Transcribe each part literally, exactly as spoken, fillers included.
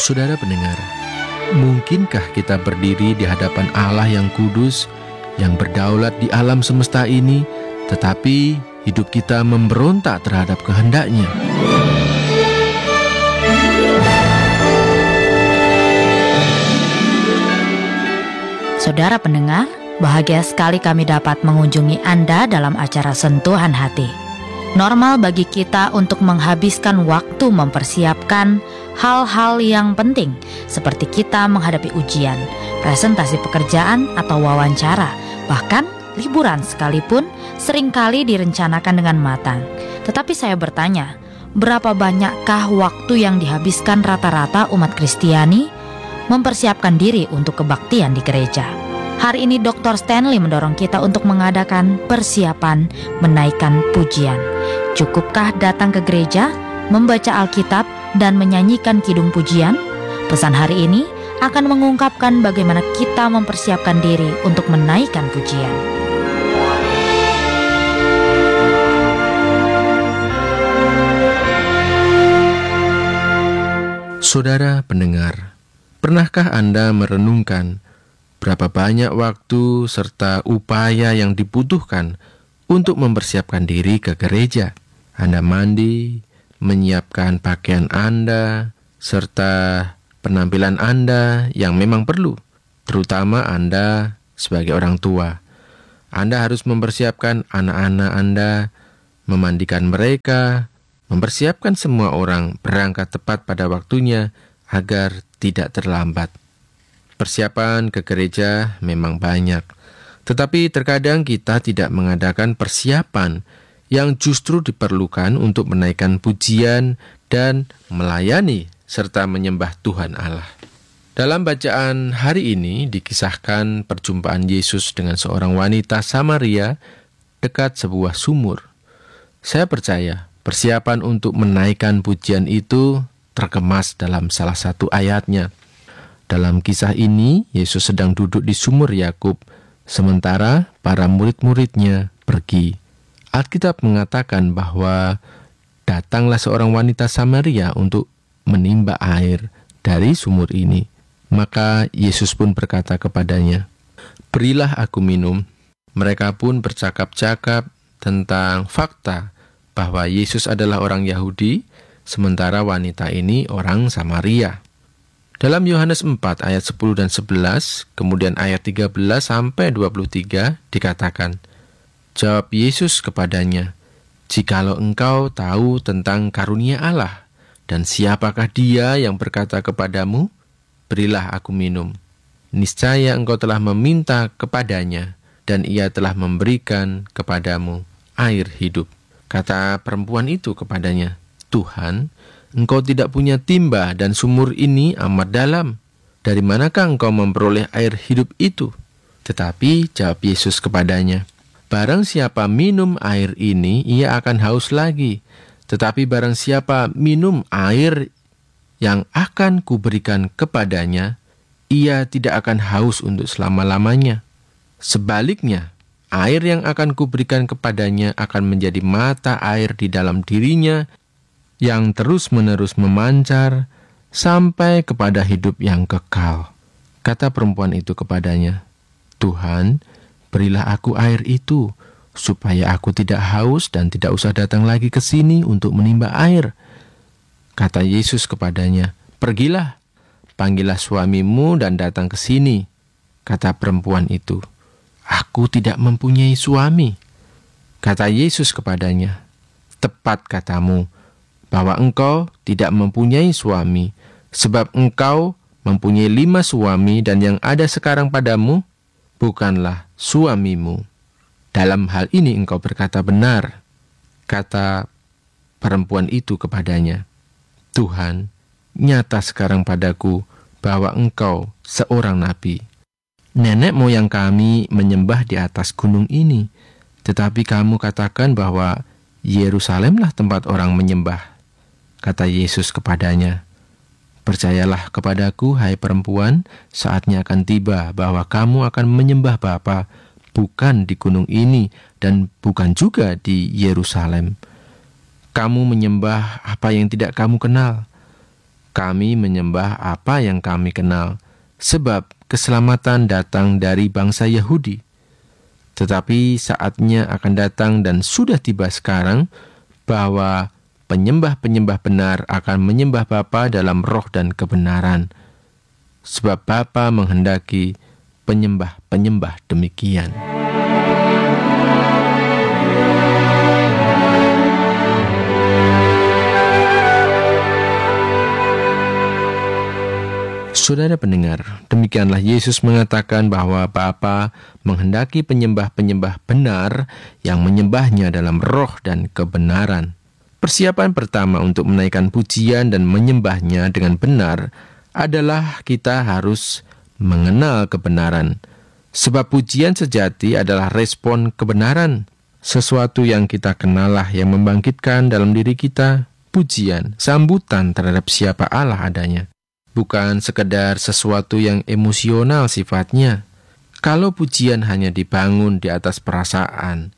Saudara pendengar, mungkinkah kita berdiri di hadapan Allah yang kudus, yang berdaulat di alam semesta ini, tetapi hidup kita memberontak terhadap kehendak-Nya? Saudara pendengar, bahagia sekali kami dapat mengunjungi Anda dalam acara Sentuhan Hati. Normal bagi kita untuk menghabiskan waktu mempersiapkan hal-hal yang penting, seperti kita menghadapi ujian, presentasi pekerjaan atau wawancara, bahkan liburan sekalipun seringkali direncanakan dengan matang. Tetapi saya bertanya, berapa banyakkah waktu yang dihabiskan rata-rata umat Kristiani mempersiapkan diri untuk kebaktian di gereja? Hari ini doktor Stanley mendorong kita untuk mengadakan persiapan menaikkan pujian. Cukupkah datang ke gereja, membaca Alkitab, dan menyanyikan kidung pujian? Pesan hari ini akan mengungkapkan bagaimana kita mempersiapkan diri untuk menaikkan pujian. Saudara pendengar, pernahkah Anda merenungkan berapa banyak waktu serta upaya yang dibutuhkan untuk mempersiapkan diri ke gereja? Anda mandi, menyiapkan pakaian Anda, serta penampilan Anda yang memang perlu, terutama Anda sebagai orang tua. Anda harus mempersiapkan anak-anak Anda, memandikan mereka, mempersiapkan semua orang berangkat tepat pada waktunya agar tidak terlambat. Persiapan ke gereja memang banyak, tetapi terkadang kita tidak mengadakan persiapan yang justru diperlukan untuk menaikkan pujian dan melayani serta menyembah Tuhan Allah. Dalam bacaan hari ini dikisahkan perjumpaan Yesus dengan seorang wanita Samaria dekat sebuah sumur. Saya percaya persiapan untuk menaikkan pujian itu terkemas dalam salah satu ayatnya. Dalam kisah ini, Yesus sedang duduk di sumur Yakub, sementara para murid-muridnya pergi. Alkitab mengatakan bahwa datanglah seorang wanita Samaria untuk menimba air dari sumur ini. Maka Yesus pun berkata kepadanya, "Berilah aku minum." Mereka pun bercakap-cakap tentang fakta bahwa Yesus adalah orang Yahudi, sementara wanita ini orang Samaria. Dalam Yohanes empat ayat sepuluh dan sebelas, kemudian ayat tiga belas sampai dua puluh tiga dikatakan, jawab Yesus kepadanya, "Jikalau engkau tahu tentang karunia Allah, dan siapakah dia yang berkata kepadamu, berilah aku minum. Niscaya engkau telah meminta kepadanya, dan ia telah memberikan kepadamu air hidup." Kata perempuan itu kepadanya, "Tuhan, engkau tidak punya timba dan sumur ini amat dalam. Dari manakah engkau memperoleh air hidup itu?" Tetapi jawab Yesus kepadanya, "Barang siapa minum air ini, ia akan haus lagi. Tetapi barang siapa minum air yang akan kuberikan kepadanya, ia tidak akan haus untuk selama-lamanya. Sebaliknya, air yang akan kuberikan kepadanya akan menjadi mata air di dalam dirinya, yang terus-menerus memancar sampai kepada hidup yang kekal." Kata perempuan itu kepadanya, "Tuhan, berilah aku air itu, supaya aku tidak haus dan tidak usah datang lagi ke sini untuk menimba air." Kata Yesus kepadanya, "Pergilah, panggillah suamimu dan datang ke sini." Kata perempuan itu, "Aku tidak mempunyai suami." Kata Yesus kepadanya, "Tepat katamu, bahwa engkau tidak mempunyai suami, sebab engkau mempunyai lima suami dan yang ada sekarang padamu bukanlah suamimu. Dalam hal ini engkau berkata benar." Kata perempuan itu kepadanya, "Tuhan, nyata sekarang padaku bahwa engkau seorang nabi. Nenek moyang kami menyembah di atas gunung ini, tetapi kamu katakan bahwa Yerusalemlah tempat orang menyembah." Kata Yesus kepadanya, "Percayalah kepadaku, hai perempuan, saatnya akan tiba bahwa kamu akan menyembah Bapa bukan di gunung ini dan bukan juga di Yerusalem. Kamu menyembah apa yang tidak kamu kenal. Kami menyembah apa yang kami kenal, sebab keselamatan datang dari bangsa Yahudi. Tetapi saatnya akan datang dan sudah tiba sekarang bahwa penyembah-penyembah benar akan menyembah Bapa dalam roh dan kebenaran. Sebab Bapa menghendaki penyembah-penyembah demikian. Saudara pendengar, demikianlah Yesus mengatakan bahwa Bapa menghendaki penyembah-penyembah benar yang menyembahnya dalam roh dan kebenaran. Persiapan pertama untuk menaikkan pujian dan menyembahnya dengan benar adalah kita harus mengenal kebenaran. Sebab pujian sejati adalah respon kebenaran. Sesuatu yang kita kenallah yang membangkitkan dalam diri kita pujian, sambutan terhadap siapa Allah adanya. Bukan sekedar sesuatu yang emosional sifatnya. Kalau pujian hanya dibangun di atas perasaan,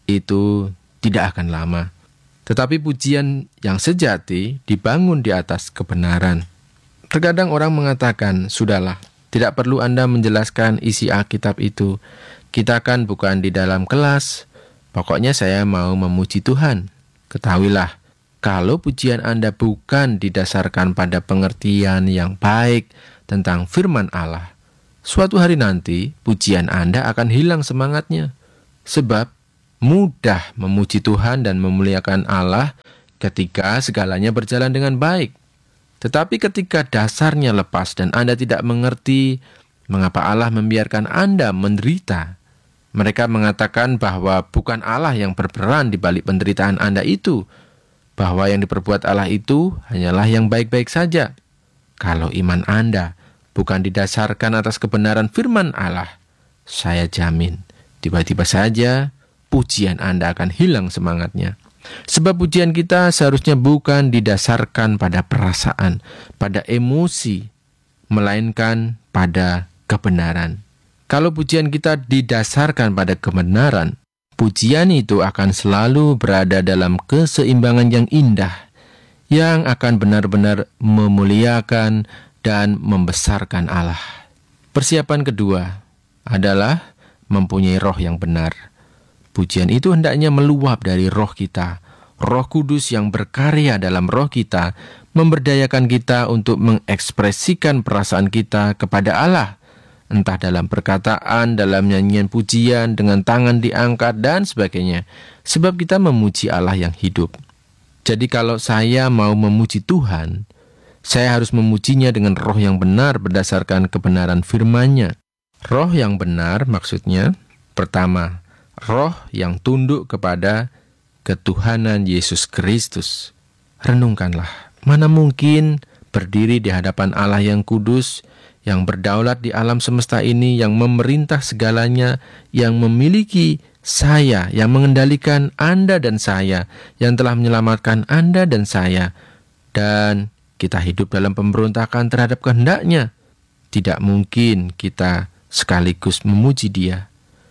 itu tidak akan lama. Tetapi pujian yang sejati dibangun di atas kebenaran. Terkadang orang mengatakan, sudahlah, tidak perlu Anda menjelaskan isi Alkitab itu. Kita kan bukan di dalam kelas. Pokoknya saya mau memuji Tuhan. Ketahuilah, kalau pujian Anda bukan didasarkan pada pengertian yang baik tentang firman Allah, suatu hari nanti pujian Anda akan hilang semangatnya. Sebab mudah memuji Tuhan dan memuliakan Allah ketika segalanya berjalan dengan baik. Tetapi ketika dasarnya lepas dan Anda tidak mengerti mengapa Allah membiarkan Anda menderita, mereka mengatakan bahwa bukan Allah yang berperan di balik penderitaan Anda itu, bahwa yang diperbuat Allah itu hanyalah yang baik-baik saja. Kalau iman Anda bukan didasarkan atas kebenaran firman Allah, saya jamin, tiba-tiba saja pujian Anda akan hilang semangatnya. Sebab pujian kita seharusnya bukan didasarkan pada perasaan, pada emosi, melainkan pada kebenaran. Kalau pujian kita didasarkan pada kebenaran, pujian itu akan selalu berada dalam keseimbangan yang indah, yang akan benar-benar memuliakan dan membesarkan Allah. Persiapan kedua adalah mempunyai roh yang benar. Pujian itu hendaknya meluap dari roh kita. Roh Kudus yang berkarya dalam roh kita memberdayakan kita untuk mengekspresikan perasaan kita kepada Allah. Entah dalam perkataan, dalam nyanyian pujian, dengan tangan diangkat, dan sebagainya. Sebab kita memuji Allah yang hidup. Jadi kalau saya mau memuji Tuhan, saya harus memujinya dengan roh yang benar berdasarkan kebenaran firman-Nya. Roh yang benar maksudnya, pertama, roh yang tunduk kepada ketuhanan Yesus Kristus. Renungkanlah, mana mungkin berdiri di hadapan Allah yang kudus, yang berdaulat di alam semesta ini, yang memerintah segalanya, yang memiliki saya, yang mengendalikan Anda dan saya, yang telah menyelamatkan Anda dan saya, dan kita hidup dalam pemberontakan terhadap kehendak-Nya. Tidak mungkin kita sekaligus memuji Dia.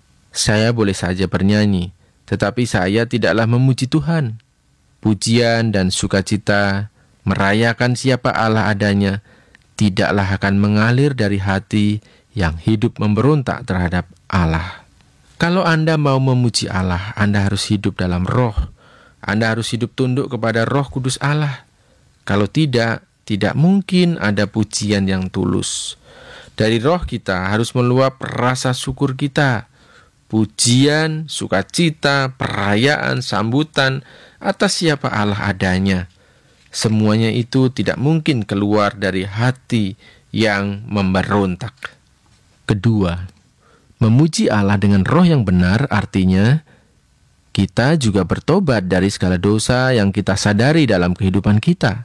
Saya boleh saja bernyanyi, tetapi saya tidaklah memuji Tuhan. Pujian dan sukacita merayakan siapa Allah adanya tidaklah akan mengalir dari hati yang hidup memberontak terhadap Allah. Kalau Anda mau memuji Allah, Anda harus hidup dalam roh. Anda harus hidup tunduk kepada Roh Kudus Allah. Kalau tidak, tidak mungkin ada pujian yang tulus. Dari roh kita harus meluap rasa syukur kita. Pujian, sukacita, perayaan, sambutan atas siapa Allah adanya. Semuanya itu tidak mungkin keluar dari hati yang memberontak. Kedua, memuji Allah dengan roh yang benar artinya kita juga bertobat dari segala dosa yang kita sadari dalam kehidupan kita.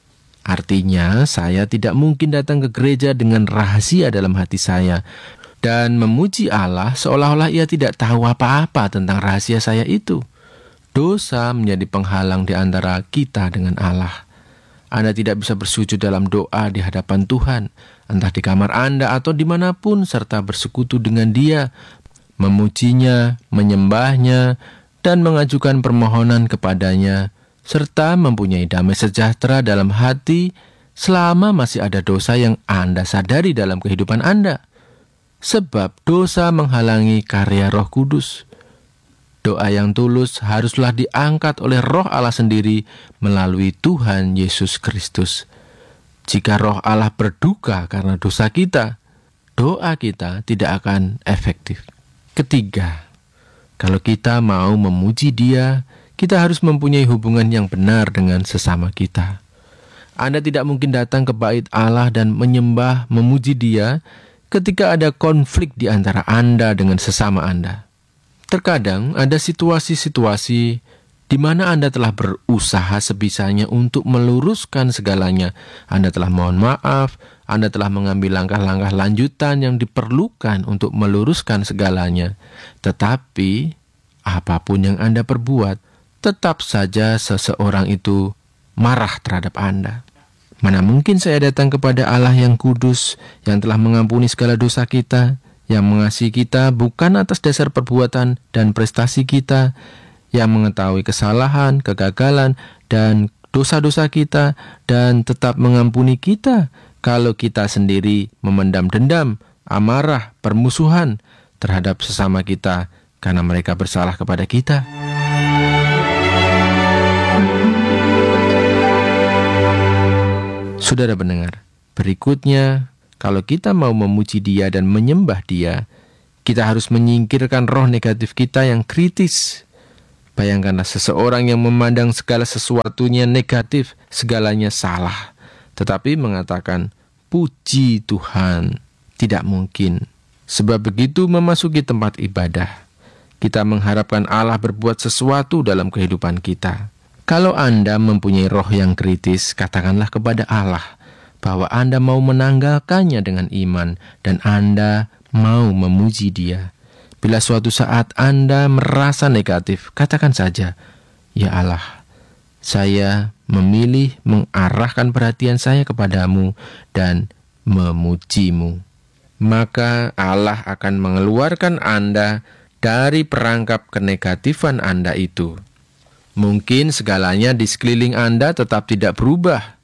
Artinya, saya tidak mungkin datang ke gereja dengan rahasia dalam hati saya dan memuji Allah seolah-olah Ia tidak tahu apa-apa tentang rahasia saya itu. Dosa menjadi penghalang di antara kita dengan Allah. Anda tidak bisa bersujud dalam doa di hadapan Tuhan, entah di kamar Anda atau dimanapun, serta bersekutu dengan Dia, memujinya, menyembahnya, dan mengajukan permohonan kepadanya, serta mempunyai damai sejahtera dalam hati selama masih ada dosa yang Anda sadari dalam kehidupan Anda. Sebab dosa menghalangi karya Roh Kudus. Doa yang tulus haruslah diangkat oleh Roh Allah sendiri melalui Tuhan Yesus Kristus. Jika Roh Allah berduka karena dosa kita, doa kita tidak akan efektif. Ketiga, kalau kita mau memuji Dia, kita harus mempunyai hubungan yang benar dengan sesama kita. Anda tidak mungkin datang ke bait Allah dan menyembah, memuji Dia ketika ada konflik di antara Anda dengan sesama Anda. Terkadang ada situasi-situasi di mana Anda telah berusaha sebisanya untuk meluruskan segalanya. Anda telah mohon maaf, Anda telah mengambil langkah-langkah lanjutan yang diperlukan untuk meluruskan segalanya. Tetapi, apapun yang Anda perbuat, tetap saja seseorang itu marah terhadap Anda. Mana mungkin saya datang kepada Allah yang kudus, yang telah mengampuni segala dosa kita, yang mengasihi kita bukan atas dasar perbuatan dan prestasi kita, yang mengetahui kesalahan, kegagalan, dan dosa-dosa kita, dan tetap mengampuni kita kalau kita sendiri memendam dendam, amarah, permusuhan terhadap sesama kita karena mereka bersalah kepada kita. Saudara pendengar, berikutnya, kalau kita mau memuji Dia dan menyembah Dia, kita harus menyingkirkan roh negatif kita yang kritis. Bayangkanlah seseorang yang memandang segala sesuatunya negatif, segalanya salah, tetapi mengatakan, puji Tuhan. Tidak mungkin. Sebab begitu memasuki tempat ibadah, kita mengharapkan Allah berbuat sesuatu dalam kehidupan kita. Kalau Anda mempunyai roh yang kritis, katakanlah kepada Allah bahwa Anda mau menanggalkannya dengan iman dan Anda mau memuji Dia. Bila suatu saat Anda merasa negatif, katakan saja, ya Allah, saya memilih mengarahkan perhatian saya kepadamu dan memujimu. Maka Allah akan mengeluarkan Anda dari perangkap kenegatifan Anda itu. Mungkin segalanya di sekeliling Anda tetap tidak berubah,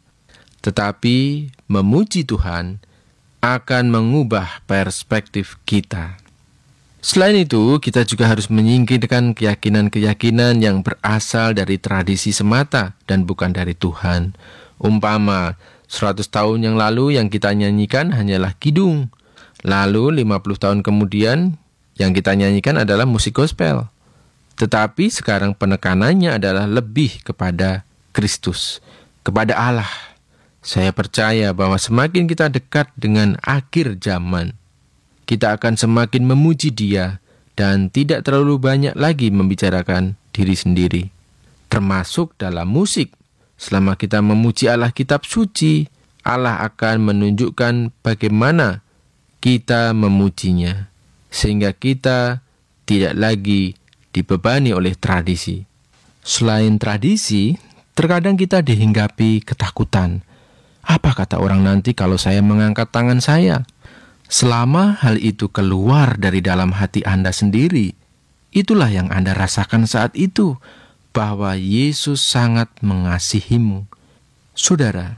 tetapi memuji Tuhan akan mengubah perspektif kita. Selain itu, kita juga harus menyingkirkan keyakinan-keyakinan yang berasal dari tradisi semata dan bukan dari Tuhan. Umpama, seratus tahun yang lalu yang kita nyanyikan hanyalah kidung. Lalu lima puluh tahun kemudian yang kita nyanyikan adalah musik gospel. Tetapi sekarang penekanannya adalah lebih kepada Kristus, kepada Allah. Saya percaya bahwa semakin kita dekat dengan akhir zaman, kita akan semakin memuji Dia dan tidak terlalu banyak lagi membicarakan diri sendiri. Termasuk dalam musik. Selama kita memuji Allah kitab suci, Allah akan menunjukkan bagaimana kita memujinya. Sehingga kita tidak lagi dibebani oleh tradisi. Selain tradisi, terkadang kita dihinggapi ketakutan. Apa kata orang nanti kalau saya mengangkat tangan saya? Selama hal itu keluar dari dalam hati Anda sendiri, itulah yang Anda rasakan saat itu, bahwa Yesus sangat mengasihimu. Saudara,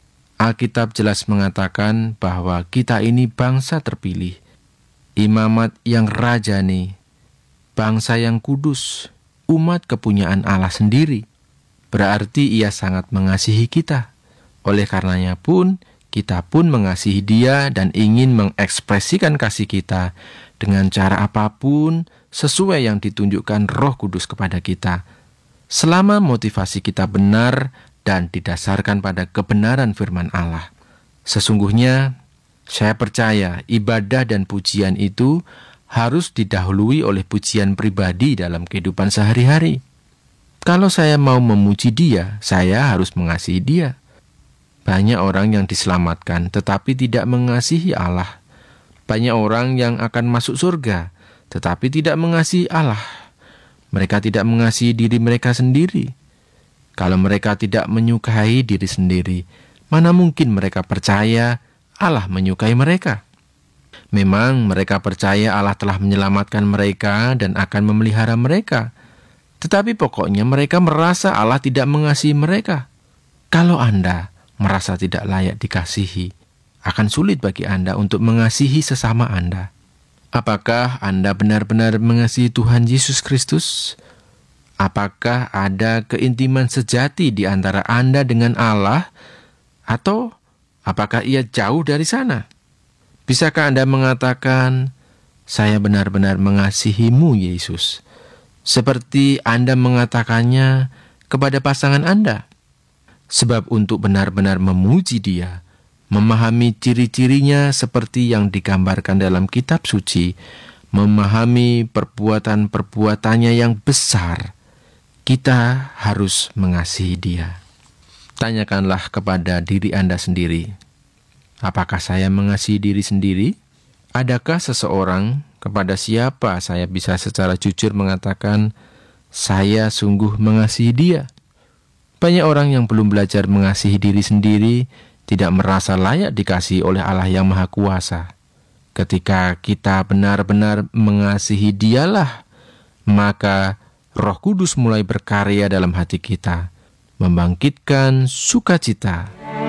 Alkitab jelas mengatakan bahwa kita ini bangsa terpilih, imamat yang rajani, bangsa yang kudus, umat kepunyaan Allah sendiri. Berarti Ia sangat mengasihi kita. Oleh karenanya pun, kita pun mengasihi Dia dan ingin mengekspresikan kasih kita dengan cara apapun sesuai yang ditunjukkan Roh Kudus kepada kita. Selama motivasi kita benar dan didasarkan pada kebenaran firman Allah. Sesungguhnya, saya percaya ibadah dan pujian itu harus didahului oleh pujian pribadi dalam kehidupan sehari-hari. Kalau saya mau memuji Dia, saya harus mengasihi Dia. Banyak orang yang diselamatkan tetapi tidak mengasihi Allah. Banyak orang yang akan masuk surga tetapi tidak mengasihi Allah. Mereka tidak mengasihi diri mereka sendiri. Kalau mereka tidak menyukai diri sendiri, mana mungkin mereka percaya Allah menyukai mereka? Memang mereka percaya Allah telah menyelamatkan mereka dan akan memelihara mereka. Tetapi pokoknya mereka merasa Allah tidak mengasihi mereka. Kalau Anda merasa tidak layak dikasihi, akan sulit bagi Anda untuk mengasihi sesama Anda. Apakah Anda benar-benar mengasihi Tuhan Yesus Kristus? Apakah ada keintiman sejati di antara Anda dengan Allah? Atau apakah ia jauh dari sana? Bisakah Anda mengatakan, "Saya benar-benar mengasihimu, Yesus," seperti Anda mengatakannya kepada pasangan Anda? Sebab untuk benar-benar memuji Dia, memahami ciri-cirinya seperti yang digambarkan dalam kitab suci, memahami perbuatan-perbuatannya yang besar, kita harus mengasihi Dia. Tanyakanlah kepada diri Anda sendiri, apakah saya mengasihi diri sendiri? Adakah seseorang kepada siapa saya bisa secara jujur mengatakan, saya sungguh mengasihi dia? Banyak orang yang belum belajar mengasihi diri sendiri tidak merasa layak dikasihi oleh Allah yang Maha Kuasa. Ketika kita benar-benar mengasihi Dialah, maka Roh Kudus mulai berkarya dalam hati kita, membangkitkan sukacita.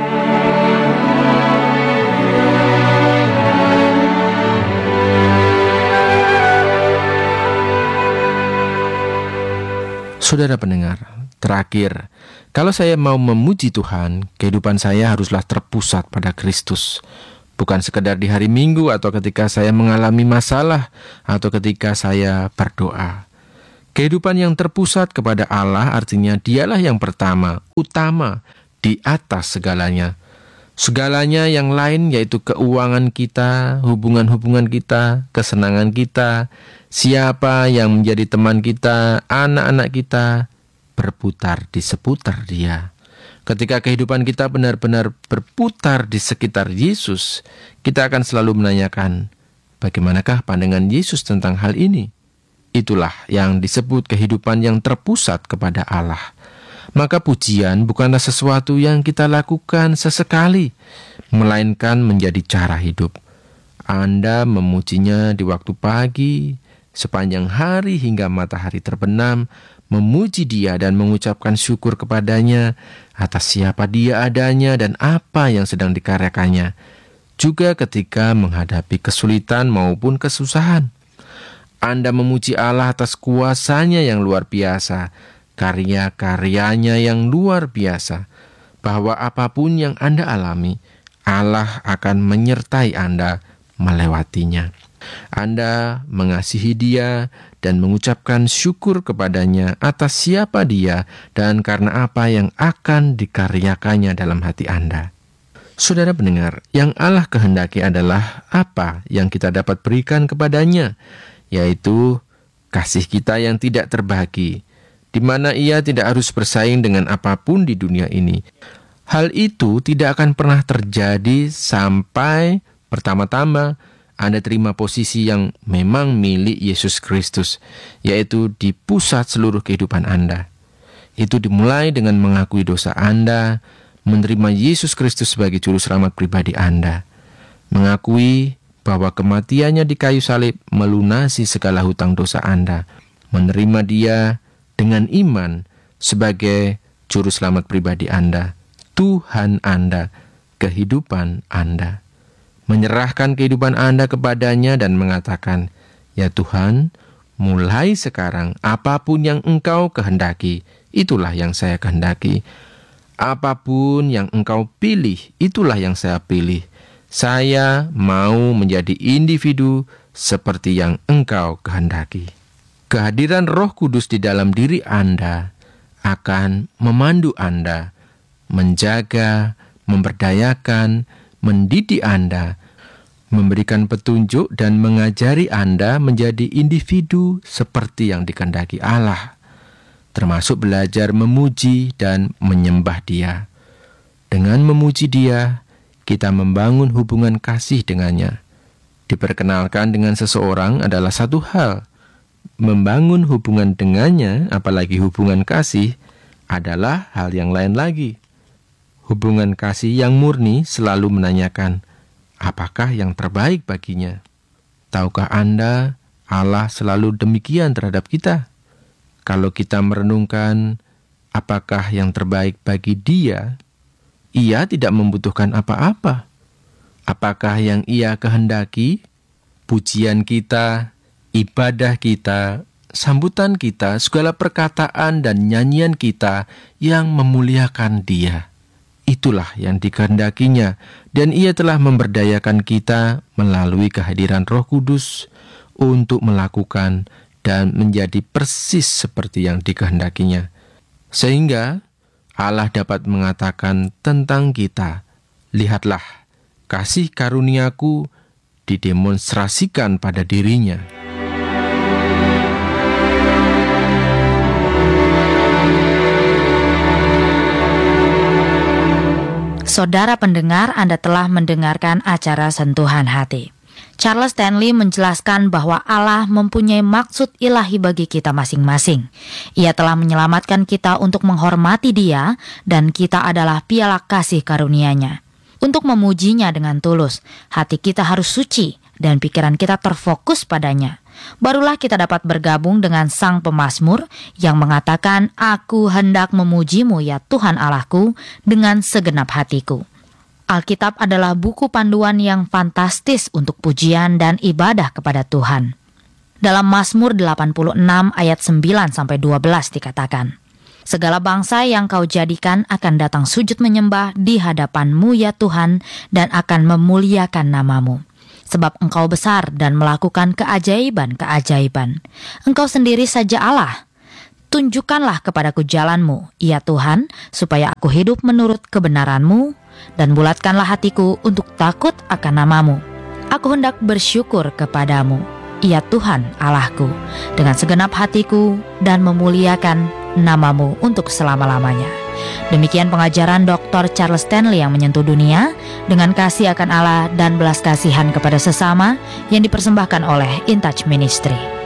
Saudara pendengar, terakhir, kalau saya mau memuji Tuhan, kehidupan saya haruslah terpusat pada Kristus. Bukan sekedar di hari Minggu atau ketika saya mengalami masalah atau ketika saya berdoa. Kehidupan yang terpusat kepada Allah artinya Dialah yang pertama, utama, di atas segalanya. Segalanya yang lain yaitu keuangan kita, hubungan-hubungan kita, kesenangan kita, siapa yang menjadi teman kita, anak-anak kita, berputar di seputar Dia. Ketika kehidupan kita benar-benar berputar di sekitar Yesus, kita akan selalu menanyakan, bagaimanakah pandangan Yesus tentang hal ini? Itulah yang disebut kehidupan yang terpusat kepada Allah. Maka pujian bukanlah sesuatu yang kita lakukan sesekali, melainkan menjadi cara hidup. Anda memujinya di waktu pagi, sepanjang hari hingga matahari terbenam, memuji Dia dan mengucapkan syukur kepadanya atas siapa Dia adanya dan apa yang sedang dikaryakannya. Juga ketika menghadapi kesulitan maupun kesusahan. Anda memuji Allah atas kuasa-Nya yang luar biasa, karya-karyanya yang luar biasa, bahwa apapun yang Anda alami, Allah akan menyertai Anda melewatinya. Anda mengasihi Dia dan mengucapkan syukur kepadanya atas siapa Dia dan karena apa yang akan dikaryakannya dalam hati Anda. Saudara pendengar, yang Allah kehendaki adalah apa yang kita dapat berikan kepadanya, yaitu kasih kita yang tidak terbagi, di mana Ia tidak harus bersaing dengan apapun di dunia ini. Hal itu tidak akan pernah terjadi sampai pertama-tama Anda terima posisi yang memang milik Yesus Kristus, yaitu di pusat seluruh kehidupan Anda. Itu dimulai dengan mengakui dosa Anda, menerima Yesus Kristus sebagai juru selamat pribadi Anda, mengakui bahwa kematiannya di kayu salib melunasi segala hutang dosa Anda, menerima Dia dengan iman sebagai juru selamat pribadi Anda, Tuhan Anda, kehidupan Anda. Menyerahkan kehidupan Anda kepadanya dan mengatakan, "Ya Tuhan, mulai sekarang apapun yang Engkau kehendaki, itulah yang saya kehendaki. Apapun yang Engkau pilih, itulah yang saya pilih. Saya mau menjadi individu seperti yang Engkau kehendaki." Kehadiran Roh Kudus di dalam diri Anda akan memandu Anda, menjaga, memberdayakan, mendidik Anda, memberikan petunjuk dan mengajari Anda menjadi individu seperti yang dikehendaki Allah, termasuk belajar memuji dan menyembah Dia. Dengan memuji Dia, kita membangun hubungan kasih dengannya. Diperkenalkan dengan seseorang adalah satu hal. Membangun hubungan dengannya, apalagi hubungan kasih, adalah hal yang lain lagi. Hubungan kasih yang murni selalu menanyakan, apakah yang terbaik baginya? Tahukah Anda, Allah selalu demikian terhadap kita? Kalau kita merenungkan apakah yang terbaik bagi Dia, Ia tidak membutuhkan apa-apa. Apakah yang Ia kehendaki? Pujian kita, ibadah kita, sambutan kita, segala perkataan dan nyanyian kita yang memuliakan Dia. Itulah yang dikehendakinya, dan Ia telah memberdayakan kita melalui kehadiran Roh Kudus untuk melakukan dan menjadi persis seperti yang dikehendakinya. Sehingga Allah dapat mengatakan tentang kita, lihatlah, kasih karuniaku didemonstrasikan pada dirinya. Saudara pendengar, Anda telah mendengarkan acara Sentuhan Hati. Charles Stanley menjelaskan bahwa Allah mempunyai maksud ilahi bagi kita masing-masing. Ia telah menyelamatkan kita untuk menghormati Dia, dan kita adalah piala kasih karunia-Nya. Untuk memujinya dengan tulus, hati kita harus suci dan pikiran kita terfokus padanya. Barulah kita dapat bergabung dengan Sang Pemazmur yang mengatakan, "Aku hendak memuji-Mu ya Tuhan Allahku dengan segenap hatiku." Alkitab adalah buku panduan yang fantastis untuk pujian dan ibadah kepada Tuhan. Dalam Mazmur delapan puluh enam ayat sembilan sampai dua belas dikatakan, "Segala bangsa yang Kau jadikan akan datang sujud menyembah di hadapan-Mu ya Tuhan, dan akan memuliakan nama-Mu. Sebab Engkau besar dan melakukan keajaiban-keajaiban. Engkau sendiri saja Allah. Tunjukkanlah kepadaku jalan-Mu, ya Tuhan, supaya aku hidup menurut kebenaran-Mu, dan bulatkanlah hatiku untuk takut akan nama-Mu. Aku hendak bersyukur kepadamu, ya Tuhan Allahku, dengan segenap hatiku, dan memuliakan nama-Mu untuk selama-lamanya." Demikian pengajaran doktor Charles Stanley yang menyentuh dunia dengan kasih akan Allah dan belas kasihan kepada sesama yang dipersembahkan oleh In Touch Ministry.